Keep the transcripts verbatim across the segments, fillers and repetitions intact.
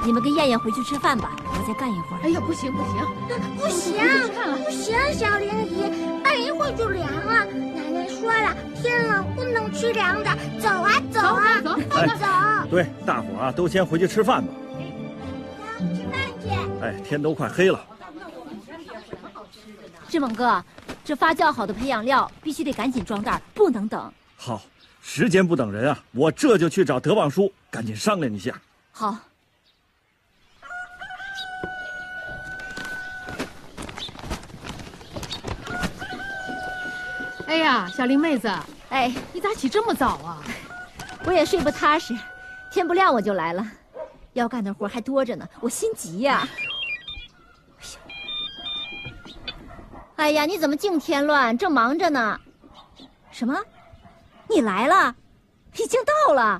你们跟燕燕回去吃饭吧，我再干一会儿。 哎呀，不行不行， 不行不行，小玲姨，干一会儿就凉了。奶奶说了，天冷不能吃凉的。走啊走啊， 走走快走！ 对，大伙儿啊，都先回去吃饭吧。 吃饭去。 哎，天都快黑了。 志猛哥，这发酵好的培养料必须得赶紧装袋，不能等。 好，时间不等人啊，我这就去找德望叔，赶紧商量一下。 好。 哎呀，小林妹子， 哎， 你咋起这么早啊？ 我也睡不踏实，天不亮我就来了，要干的活还多着呢，我心急呀。哎呀，你怎么净添乱？正忙着呢。什么？你来了？已经到了？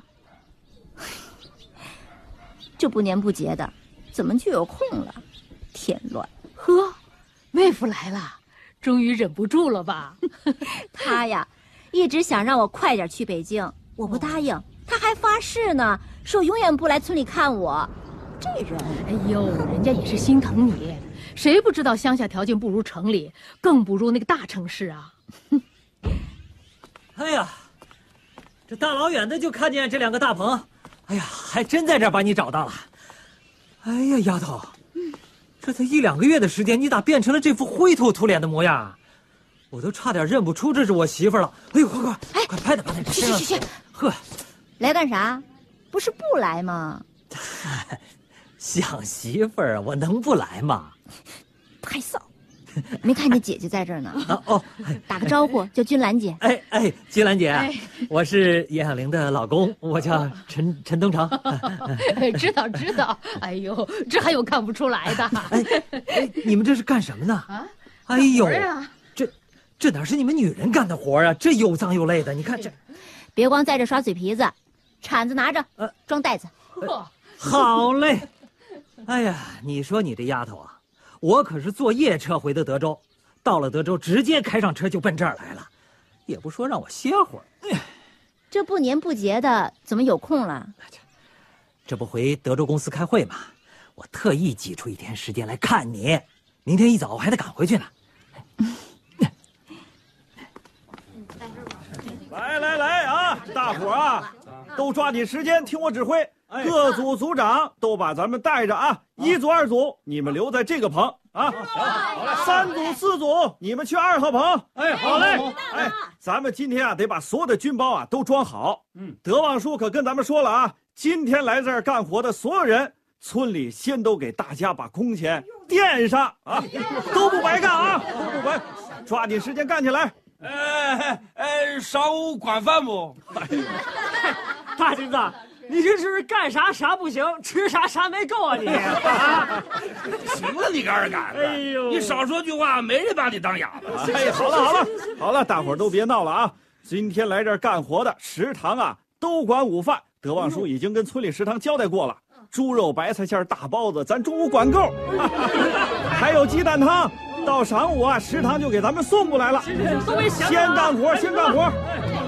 这不年不节的，怎么就有空了？添乱。 呵，妹夫来了，终于忍不住了吧？ 他呀，一直想让我快点去北京，我不答应，他还发誓呢，说永远不来村里看我。这人， 哎呦，人家也是心疼你。谁不知道乡下条件不如城里，更不如那个大城市啊！ 哎呀，这大老远的就看见这两个大棚，哎呀，还真在这儿把你找到了。哎呀，丫头，这才一两个月的时间，你咋变成了这副灰头土脸的模样啊？我都差点认不出这是我媳妇了。哎呦，快快，哎，快拍打拍打， 去去去去！ 呵， 来干啥？不是不来吗？ 想媳妇儿，我能不来吗？ 太臊！没看见姐姐在这儿呢。 啊哦， 打个招呼，叫君兰姐。 哎哎，君兰姐， 哎、 我是严小玲的老公，我叫陈陈东成。 知道知道。哎呦，这还有看不出来的？ 哎哎，你们这是干什么呢？ 啊， 哎呦， 啊、 这这哪是你们女人干的活啊？这又脏又累的，你看这。 别光在这耍嘴皮子，铲子拿着，呃，装袋子。 呃、好嘞。哎呀，你说你这丫头啊，我可是坐夜车回的德州，到了德州直接开上车就奔这儿来了，也不说让我歇会儿。哎， 这不年不节的，怎么有空了？ 这不回德州公司开会吗？我特意挤出一天时间来看你，明天一早我还得赶回去呢。 来来来啊，大伙儿啊，都抓紧时间听我指挥。各组组长都把咱们带着啊，一组二组你们留在这个棚啊，三组四组你们去二号棚。哎，好嘞。哎，咱们今天啊得把所有的军包啊都装好。嗯，德望叔可跟咱们说了啊，今天来这儿干活的所有人，村里先都给大家把工钱垫上啊，都不白干啊，都不白，抓紧时间干起来。 哎哎，晌午管饭不？ 大金子，你这是干啥啥不行，吃啥啥没够啊你！啊、 行了，你个二杆子！ 哎呦， 你少说句话，没人把你当哑巴。 哎，好了好了好了，大伙儿都别闹了啊！今天来这儿干活的食堂啊，都管午饭。德望叔已经跟村里食堂交代过了，猪肉、白菜馅、大包子，咱中午管够。还有鸡蛋汤，到晌午啊，食堂就给咱们送过来了。先干活，先干活。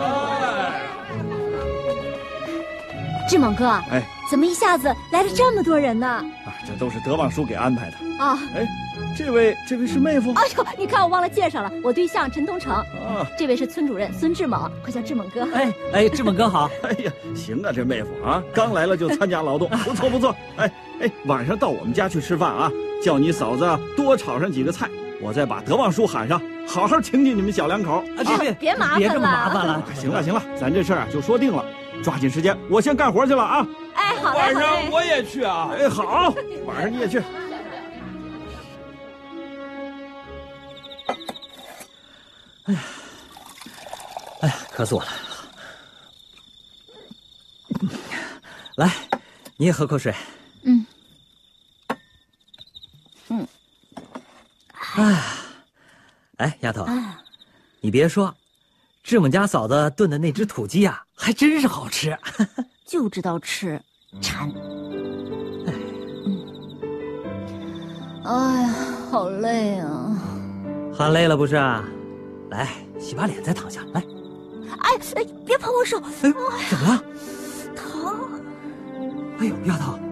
志猛哥， 哎， 怎么一下子来了这么多人呢？ 啊，这都是德望叔给安排的啊。 哎，这位这位是妹夫。 哎呦，你看我忘了介绍了，我对象陈东成。 啊， 这位是村主任孙志猛，快叫志猛哥。 哎哎，志猛哥好。 哎呀，行啊，这妹夫啊，刚来了就参加劳动，不错不错。哎哎，晚上到我们家去吃饭啊，叫你嫂子多炒上几个菜，我再把德望叔喊上，好好请请你们小两口。 啊，别别别麻烦了， 别这么麻烦了。 行了行了，咱这事儿啊就说定了。抓紧时间，我先干活去了啊！ 哎，好嘞， 晚上我也去啊！ 哎，好，晚上你也去。 哎呀，哎呀，渴死我了！来，你也喝口水。 嗯。嗯。 哎，哎，丫头，啊、你别说。志猛家嫂子炖的那只土鸡啊，还真是好吃。 就知道吃，馋。哎，嗯，哎呀，好累啊！ 喊累了不是？来，洗把脸再躺下。来。 哎哎，别碰我手！ 哎，怎么了？ 疼！ 哎呦，丫头，